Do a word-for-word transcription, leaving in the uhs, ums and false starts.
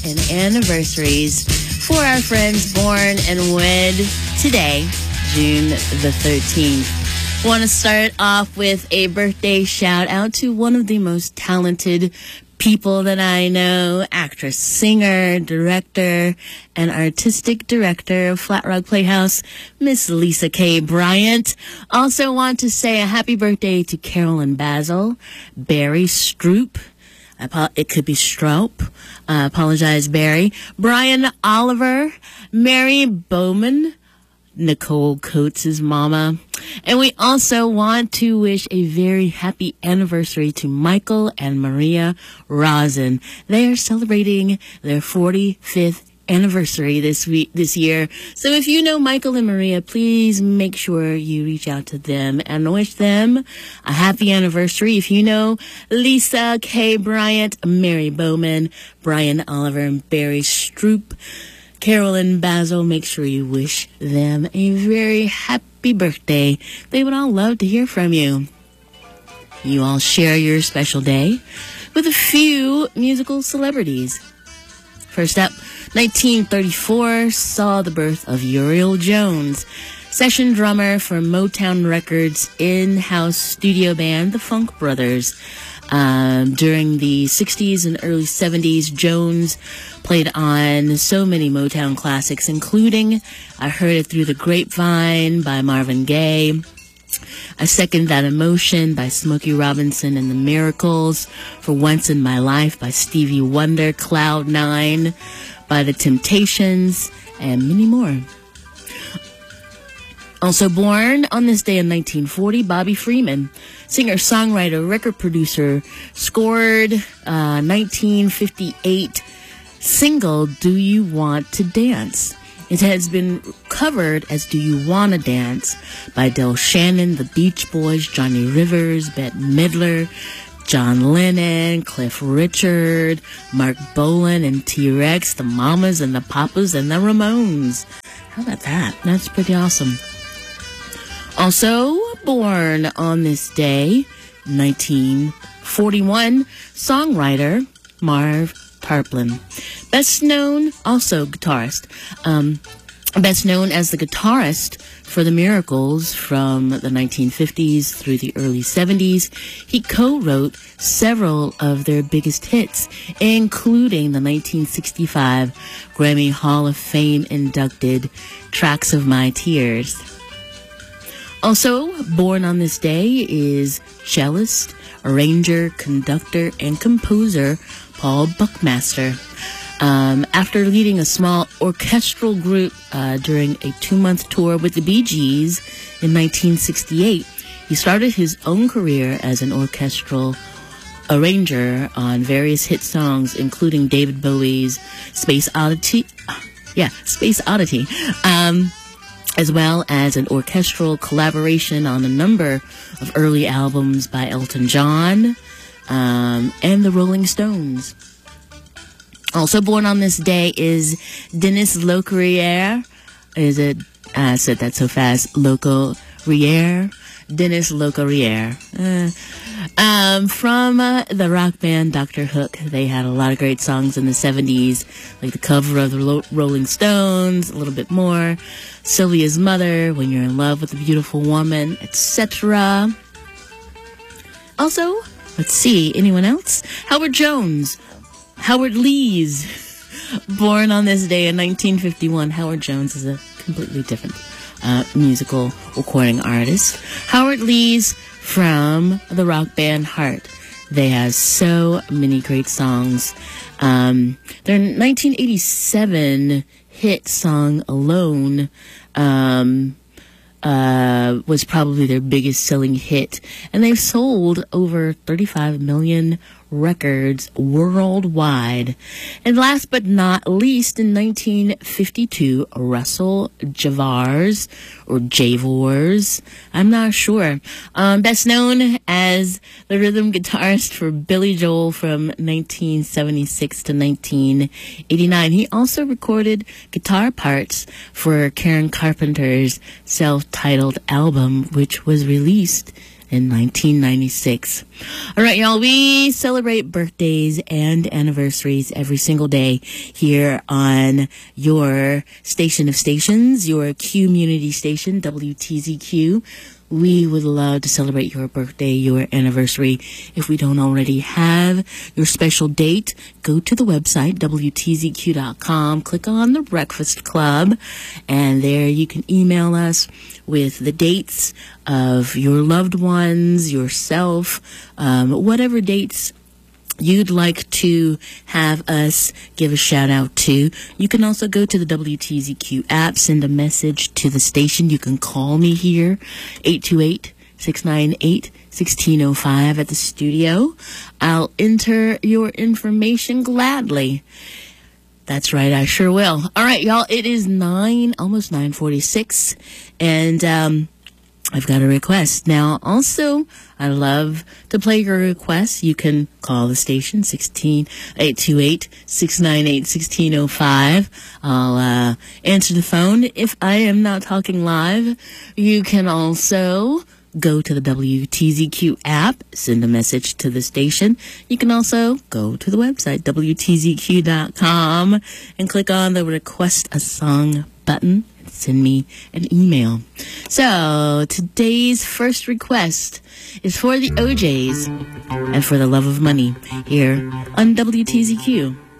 and anniversaries for our friends born and wed today, June the thirteenth. Want to start off with a birthday shout out to one of the most talented people that I know, actress, singer, director, and artistic director of Flat Rock Playhouse, Miss Lisa K. Bryant. Also want to say a happy birthday to Carolyn Basil, Barry Stroop. It could be Stroup. I apologize, Barry. Brian Oliver, Mary Bowman, Nicole Coates' mama. And we also want to wish a very happy anniversary to Michael and Maria Rosen. They are celebrating their forty-fifth anniversary this week, this year. So if you know Michael and Maria, please make sure you reach out to them and wish them a happy anniversary. If you know Lisa K. Bryant, Mary Bowman, Brian Oliver, and Barry Stroop, Carolyn Basil, make sure you wish them a very happy birthday. They would all love to hear from you. You all share your special day with a few musical celebrities. First up, nineteen thirty-four saw the birth of Uriel Jones, session drummer for Motown Records' in-house studio band, the Funk Brothers. Um, during the sixties and early seventies, Jones played on so many Motown classics, including I Heard It Through the Grapevine by Marvin Gaye, I Second That Emotion by Smokey Robinson and the Miracles, For Once in My Life by Stevie Wonder, Cloud Nine by The Temptations, and many more. Also born on this day in nineteen forty, Bobby Freeman, singer, songwriter, record producer, scored uh, nineteen fifty-eight single Do You Want to Dance. It has been covered as Do You Wanna Dance by Del Shannon, the Beach Boys, Johnny Rivers, Bette Midler, John Lennon, Cliff Richard, Mark Bolan and T-Rex, the Mamas and the Papas and the Ramones. How about that? That's pretty awesome. Also born on this day, nineteen forty-one, songwriter Marv Tarplin. Best known, also guitarist, um, best known as the guitarist for the Miracles from the nineteen fifties through the early seventies. He co-wrote several of their biggest hits, including the nineteen sixty-five Grammy Hall of Fame inducted Tracks of My Tears. Also born on this day is cellist, arranger, conductor, and composer Paul Buckmaster. Um, after leading a small orchestral group uh, during a two-month tour with the Bee Gees in nineteen sixty-eight, he started his own career as an orchestral arranger on various hit songs, including David Bowie's Space Oddity. Yeah, Space Oddity. Um, as well as an orchestral collaboration on a number of early albums by Elton John um, and the Rolling Stones. Also born on this day is Denis Locorriere. Is it, I said that so fast, Locorriere? Denis Locorriere. Uh, um, from uh, the rock band Doctor Hook. They had a lot of great songs in the seventies, like the cover of the Lo- Rolling Stones, a little bit more, Sylvia's Mother, When You're in Love with a Beautiful Woman, et cetera. Also, let's see, anyone else? Howard Jones. Howard Lees. Born on this day in nineteen fifty-one. Howard Jones is a completely different uh, musical recording artist. Howard Lees from the rock band Heart. They have so many great songs. Um, their nineteen eighty-seven hit song Alone um, uh, was probably their biggest selling hit. And they've sold over thirty-five million records worldwide. And last but not least, in nineteen fifty-two, Russell Javors, or Javors, I'm not sure, um, best known as the rhythm guitarist for Billy Joel from nineteen seventy-six to nineteen eighty-nine. He also recorded guitar parts for Karen Carpenter's self-titled album, which was released in nineteen ninety-six. All right, y'all, we celebrate birthdays and anniversaries every single day here on your station of stations, your community station, W T Z Q. We would love to celebrate your birthday, your anniversary. If we don't already have your special date, go to the website, W T Z Q dot com, click on the Breakfast Club, and there you can email us with the dates of your loved ones, yourself, um, whatever dates you'd like to have us give a shout out to. You can also go to the W T Z Q app, send a message to the station. You can call me here, eight two eight, six nine eight, one six zero five at the studio. I'll enter your information gladly. That's right, I sure will. All right, y'all, it is nine, almost nine forty-six, and um I've got a request. Now, also, I love to play your requests. You can call the station, sixteen eight two eight, six nine eight, one six zero five. I'll uh, answer the phone if I am not talking live. You can also go to the W T Z Q app, send a message to the station. You can also go to the website, W T Z Q dot com, and click on the Request a Song button. Send me an email. So, today's first request is for the O Js and for the love of money here on W T Z Q.